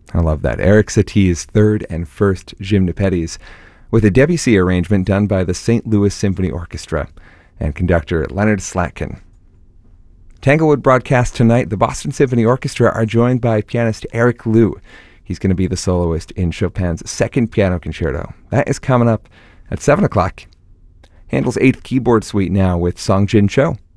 I love that. Erik Satie's third and first Gymnopédies, with a Debussy arrangement done by the St. Louis Symphony Orchestra and conductor Leonard Slatkin. Tanglewood broadcast tonight. The Boston Symphony Orchestra are joined by pianist Eric Liu. He's going to be the soloist in Chopin's second piano concerto. That is coming up at 7 o'clock. Handel's 8th keyboard suite now with Song Jin Cho.